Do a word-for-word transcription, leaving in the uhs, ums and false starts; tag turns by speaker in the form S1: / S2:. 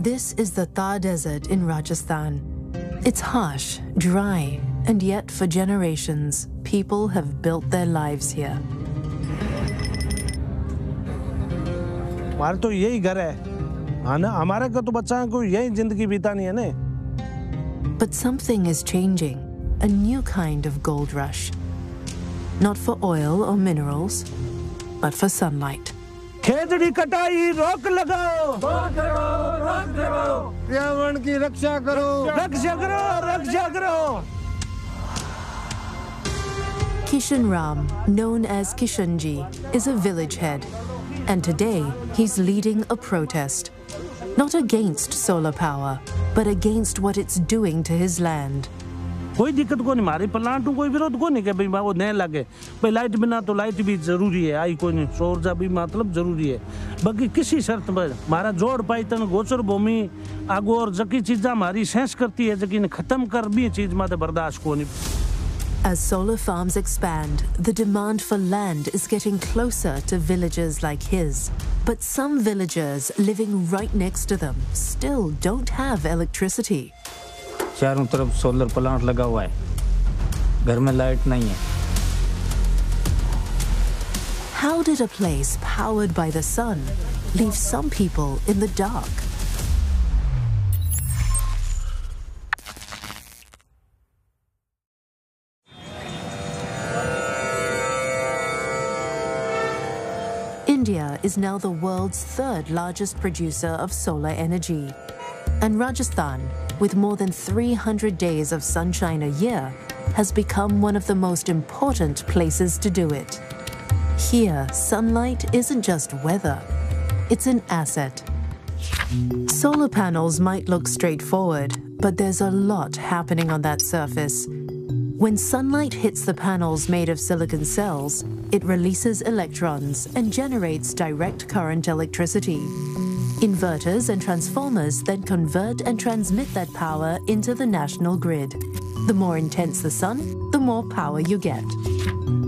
S1: This is the Thar Desert in Rajasthan. It's harsh, dry, and yet for generations, people have built their lives here.
S2: हमारा तो यही घर है, हाँ ना, हमारे को तो बच्चा को यही जिंदगी बितानी है ने.
S1: But something is changing, a new kind of gold rush. Not for oil or minerals, but for sunlight.
S2: Khetri कटाई रोक लगाओ,
S3: रोक करो, रोक करो, पर्यावरण की रक्षा करो,
S2: रक्षा करो, रक्षा करो.
S1: Kishan Ram, known as Kishanji, is a village head, and today he's leading a protest. Not against solar power, but against what it's doing to his land.
S2: कोई दिक्कत को नहीं, हमारे प्लांट कोई विरोध को नहीं कि भाई वो नहीं लगे. भाई लाइट बिना तो लाइट भी जरूरी है, आई कोई नहीं, सौर ऊर्जा भी मतलब जरूरी है. बाकी किसी शर्त पर हमारा जोड़ पाई तन गोचर भूमि आगो और जकी चीज़ हमारी सेंस करती है, जकी ने खत्म कर भी चीज माते बर्दाश्त को नहीं.
S1: As solar farms expand, the demand for land is getting closer to villages like his. But some villagers living right next to them still don't have electricity.
S4: चारों तरफ सोलर प्लांट लगा हुआ है, घर में लाइट नहीं है.
S1: How did a place powered by the sun leave some people in the dark? India is now the world's third largest producer of solar energy. And Rajasthan, with more than three hundred days of sunshine a year, has become one of the most important places to do it. Here, sunlight isn't just weather, it's an asset. Solar panels might look straightforward, but there's a lot happening on that surface. When sunlight hits the panels made of silicon cells, it releases electrons and generates direct current electricity. Inverters and transformers then convert and transmit that power into the national grid. The more intense the sun, the more power you get.